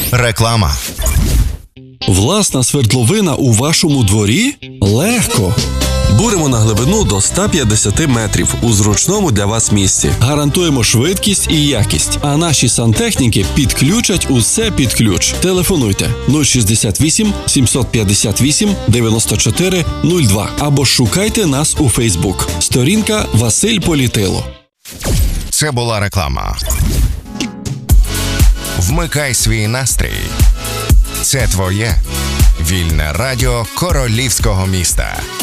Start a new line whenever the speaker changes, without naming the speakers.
Реклама.
Власна свердловина у вашому дворі? Легко!
Буримо на глибину до 150 метрів у зручному для вас місці.
Гарантуємо швидкість і якість, а наші сантехніки підключать усе під ключ. Телефонуйте 068 758 94 02 або шукайте нас у Фейсбук. Сторінка Василь Політило.
Це була реклама. Вмикай свій настрій. Це твоє вільне радіо королівського міста.